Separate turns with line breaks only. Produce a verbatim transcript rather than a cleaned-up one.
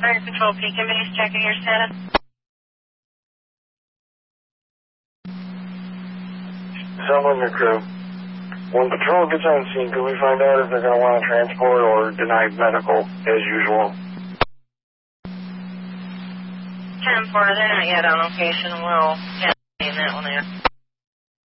Fire Control Pekin Base, checking your status.
Someone in your crew. When patrol gets on scene, can we find out if they're going to want to transport or deny medical as usual?
ten four, they're not yet on location. We'll get that one there.